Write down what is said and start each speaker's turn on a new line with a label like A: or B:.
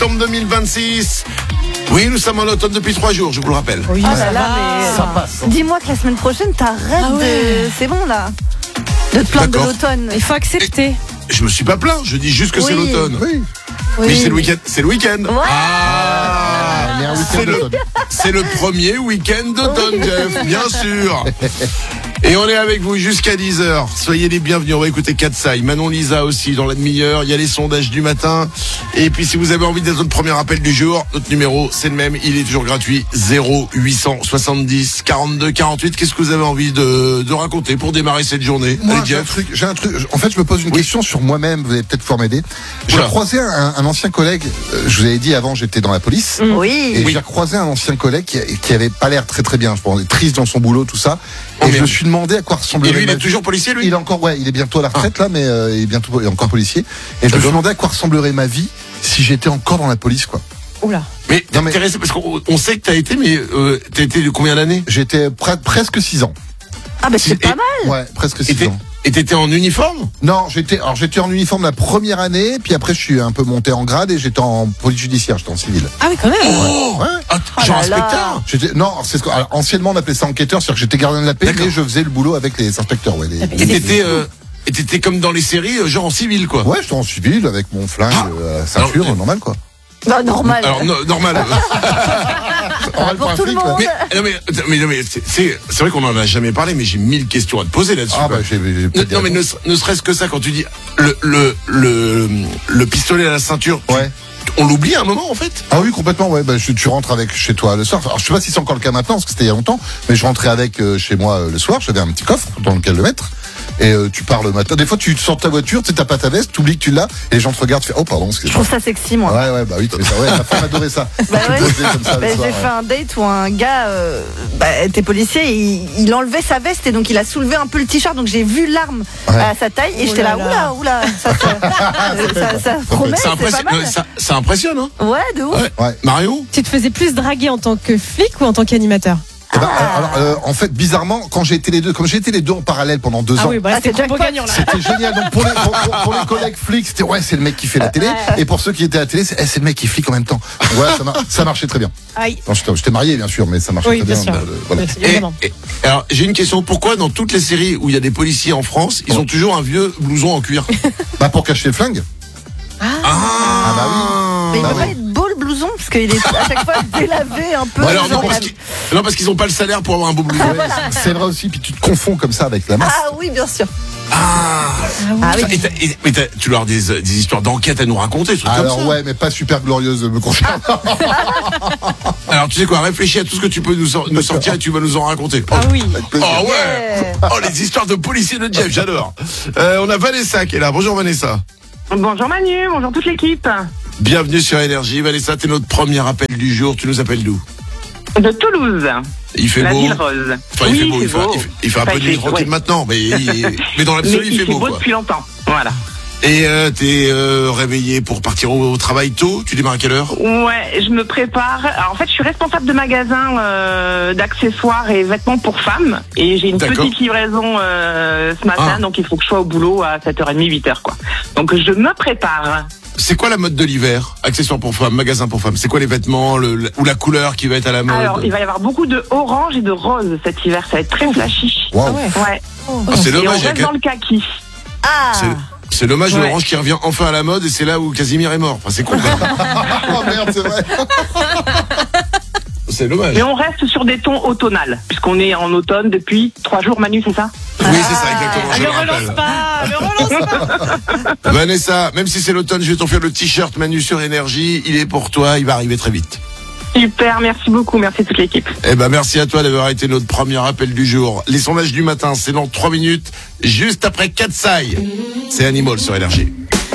A: septembre 2026. Oui, nous sommes en automne depuis 3 jours, je vous le rappelle.
B: Oui,
C: Ah là là, mais
B: ça passe.
C: dis-moi que la semaine prochaine, t'arrêtes de... C'est bon, là. De te plaindre de
A: D'accord.
C: l'automne.
B: Il faut accepter.
A: Je me suis pas plaint, je dis juste que c'est
C: Oui.
A: l'automne.
D: Oui.
A: Mais c'est le week-end. C'est le week-end.
C: Ouais.
A: Ah,
D: Mais un week-end
A: c'est le,
D: d'automne.
A: c'est le premier week-end d'automne, Jeff, bien sûr. Et on est avec vous jusqu'à 10h. Soyez les bienvenus. On va écouter Katsai, Manon Lisa aussi dans la demi-heure. Il y a les sondages du matin. Et puis si vous avez envie d'être notre premier appel du jour, notre numéro c'est le même. Il est toujours gratuit. 0870 42 48. Qu'est-ce que vous avez envie de raconter pour démarrer cette journée?
D: Moi,
A: Allez,
D: j'ai un truc. En fait, je me pose une question sur moi-même. Vous allez peut-être pouvoir m'aider. J'ai
A: Oula.
D: croisé un ancien collègue. Je vous avais dit avant, j'étais dans la police.
C: Oui.
D: Et j'ai croisé un ancien collègue qui avait pas l'air très très bien. Je pense, triste dans son boulot, tout ça.
A: Oh,
D: Et je
A: merde.
D: me suis demandé à quoi ressemblerait.
A: Et lui, il
D: ma
A: est
D: vie.
A: toujours policier, lui?
D: Il est encore, ouais, il est bientôt à la retraite là, mais il est encore policier. Et je me suis demandé à quoi ressemblerait ma vie si j'étais encore dans la police, quoi.
B: Oula.
A: Mais t'es
D: Non, mais-
A: intéressé parce qu'on sait que t'as été, mais t'as été de combien d'années?
D: J'étais presque 6 ans.
C: Ah bah c'est
A: Et-
C: pas mal.
D: Ouais, presque 6 ans.
A: Et t'étais en uniforme?
D: Non, j'étais en uniforme la première année, puis après je suis un peu monté en grade et j'étais en police judiciaire, j'étais en civil.
B: Ah oui, quand même.
A: Oh,
D: Ouais.
A: genre
C: là là.
A: inspecteur.
D: Non, alors, anciennement on appelait ça enquêteur, c'est-à-dire que j'étais gardien de la paix,
A: D'accord.
D: mais je faisais le boulot avec les inspecteurs. Ouais,
A: Et t'étais comme dans les séries, genre en civil, quoi.
D: ouais, j'étais en civil avec mon flingue, ceinture,
A: Alors,
D: normal quoi.
C: Bah normal.
A: Alors normal.
D: Normal
C: pour
D: un
C: tout le
D: flic,
C: monde.
D: ouais.
A: mais c'est vrai qu'on en a jamais parlé, mais j'ai 1000 questions à te poser là-dessus.
D: Ah
A: quoi.
D: bah j'ai peut-être
A: Non mais
D: des
A: ne serait-ce que ça, quand tu dis le pistolet à la ceinture,
D: réponses. Ouais.
A: on l'oublie à un moment en fait.
D: Ah oui, complètement, ouais. Bah, tu rentres avec chez toi le soir. Alors, je sais pas si c'est encore le cas maintenant, parce que c'était il y a longtemps, mais je rentrais avec chez moi le soir. J'avais un petit coffre dans lequel le mettre. Et tu pars le matin. Des fois, tu sors de ta voiture, tu sais, t'as pas ta veste, t'oublies que tu l'as, et les gens te regardent, tu fais, oh, pardon,
C: Je
D: excuse-moi.
C: trouve ça sexy, moi.
D: Ouais, bah oui, tu fais ça. Ouais, ma femme adorait ça.
C: Bah
D: Tu
C: ouais.
D: posais comme ça le
C: Bah,
D: soir,
C: j'ai
D: ouais.
C: fait un date où un gars était policier, il enlevait sa veste et donc il a soulevé un peu le t-shirt, donc j'ai vu l'arme
D: Ouais.
C: à sa taille et
B: Oh
C: j'étais
B: là
C: là,
B: là.
C: oula, ça promet, c'est pas mal.
A: Ça impressionne, hein.
C: Ouais, de ouf.
D: Ouais.
A: Mario.
B: Tu te faisais plus draguer en tant que flic ou en tant qu'animateur?
D: Eh ben, alors, en fait, bizarrement, quand j'ai été les deux, comme j'ai été les deux en parallèle pendant 2
B: Ah
D: ans,
B: oui, bah
C: Ah,
B: c'était
C: c'est
B: combo
C: jackpot.
B: gagnant là.
D: c'était génial. Donc pour les collègues flics, c'était ouais, c'est le mec qui fait la télé. Et pour ceux qui étaient à la télé, c'est le mec qui flic en même temps. Donc, voilà, ça marchait très bien.
B: Aïe.
D: Non, j'étais marié bien sûr, mais ça marchait
B: Oui,
D: très
B: bien
D: bien.
B: sûr.
D: Voilà.
B: Bien sûr, évidemment.
A: Alors j'ai une question. Pourquoi dans toutes les séries où il y a des policiers en France, ils ont toujours un vieux blouson en cuir?
D: Bah pour cacher le flingue.
A: Ah
D: bah oui.
C: Mais il
D: Bah
C: peut
D: oui.
C: pas être beau le blouson parce qu'il est à chaque fois délavé un peu.
A: Alors non,
C: genre,
A: parce qu'ils ont pas le salaire pour avoir un beau blouson.
D: Ouais, c'est vrai aussi. Puis tu te confonds comme ça avec la masse.
C: Ah oui, bien sûr.
A: Ah.
C: Ah oui.
A: Mais tu leur as des histoires d'enquête à nous raconter, des trucs comme
D: Alors
A: ça.
D: ouais, mais pas super glorieuse me concernant.
A: Alors tu sais quoi, réfléchis à tout ce que tu peux nous sortir et tu vas nous en raconter.
B: Ah oui.
A: Oh ouais. Oh les histoires de policiers de Jeff, j'adore. On a Vanessa qui est là. Bonjour Vanessa.
E: Bonjour Manu, bonjour toute l'équipe.
A: Bienvenue sur Énergie. Vanessa, t'es notre premier appel du jour. Tu nous appelles d'où?
E: De Toulouse,
A: Il fait
E: la
A: beau.
E: ville rose.
A: Enfin, il fait beau. Il fait un
E: Enfin,
A: peu de nuit tranquille
E: ouais.
A: maintenant, mais dans l'absolu,
E: Mais
A: il fait beau. Quoi.
E: depuis longtemps, voilà.
A: Et t'es réveillé pour partir au travail tôt. Tu démarres à quelle heure?
E: Ouais, je me prépare. Alors, en fait, je suis responsable de magasin d'accessoires et vêtements pour femmes. Et j'ai une
A: D'accord.
E: petite livraison ce matin,
A: Ah.
E: donc il faut que je sois au boulot à 7h30, 8h, quoi. Donc, je me prépare.
A: C'est quoi la mode de l'hiver? Accessoires pour femmes, magasin pour femmes. C'est quoi les vêtements ou la couleur qui va être à la mode?
E: Alors, il va y avoir beaucoup de orange et de rose cet hiver. Ça va être très flashy.
D: Waouh.
B: Ah ouais.
E: Ouais.
A: Ah, c'est
E: Et on
A: dommage.
E: reste dans le kaki.
C: Ah.
A: C'est dommage,
E: Ouais.
A: l'orange qui revient enfin à la mode et c'est là où Casimir est mort. Enfin, c'est con.
D: Oh merde, c'est vrai.
A: C'est dommage.
E: Mais on reste sur des tons automnales, puisqu'on est en automne depuis 3 jours, Manu, c'est ça?
A: Oui, c'est ça, exactement. Je
B: Ne
A: le
B: relance
A: rappelle.
B: pas.
A: Vanessa, même si c'est l'automne, je vais t'offrir le t-shirt Manu sur Énergie. Il est pour toi, il va arriver très vite.
E: Super, merci beaucoup, merci toute l'équipe.
A: Eh ben, merci à toi d'avoir été notre premier appel du jour. Les sondages du matin, c'est dans 3 minutes, juste après Katsai. C'est Animal sur Énergie.